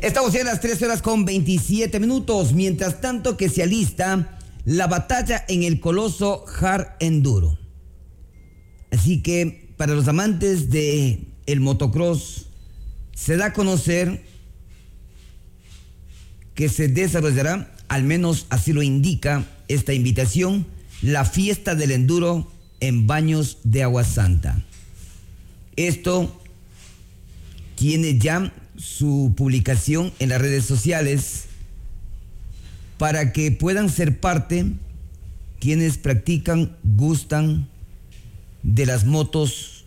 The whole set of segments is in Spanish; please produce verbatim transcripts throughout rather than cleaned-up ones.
Estamos ya a las tres horas con veintisiete minutos. Mientras tanto que se alista la batalla en el Coloso Hard Enduro. Así que para los amantes de el motocross, se da a conocer que se desarrollará, al menos así lo indica esta invitación, la fiesta del enduro en Baños de Agua Santa. Esto tiene ya su publicación en las redes sociales para que puedan ser parte quienes practican, gustan de las motos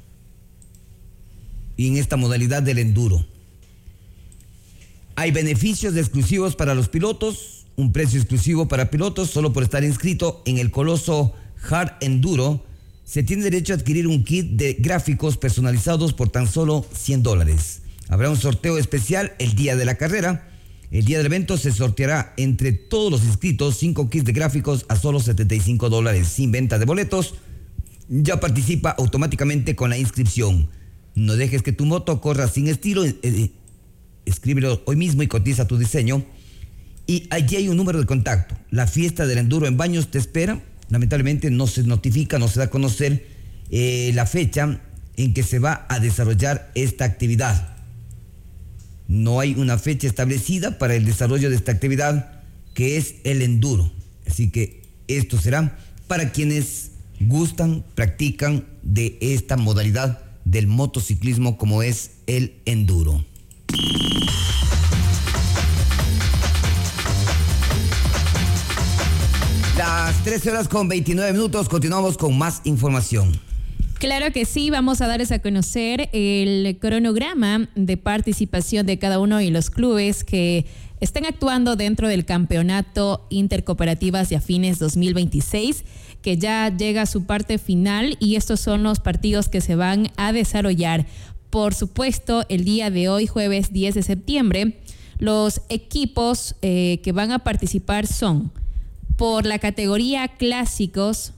y en esta modalidad del enduro. Hay beneficios exclusivos para los pilotos, un precio exclusivo para pilotos solo por estar inscrito en el Coloso Hard Enduro. Se tiene derecho a adquirir un kit de gráficos personalizados por tan solo cien dólares. Habrá un sorteo especial el día de la carrera. El día del evento se sorteará entre todos los inscritos cinco kits de gráficos a solo setenta y cinco dólares sin venta de boletos. Ya participa automáticamente con la inscripción. No dejes que tu moto corra sin estilo. Eh, escríbelo hoy mismo y cotiza tu diseño. Y allí hay un número de contacto. La fiesta del enduro en Baños te espera. Lamentablemente no se notifica, no se da a conocer eh, la fecha en que se va a desarrollar esta actividad. No hay una fecha establecida para el desarrollo de esta actividad, que es el enduro. Así que esto será para quienes gustan, practican de esta modalidad del motociclismo como es el enduro. Las trece horas con veintinueve minutos, continuamos con más información. Claro que sí, vamos a darles a conocer el cronograma de participación de cada uno de los clubes que están actuando dentro del Campeonato Intercooperativas de Afines dos mil veintiséis, que ya llega a su parte final, y estos son los partidos que se van a desarrollar. Por supuesto, el día de hoy, jueves diez de septiembre, los equipos eh, que van a participar son: por la categoría clásicos,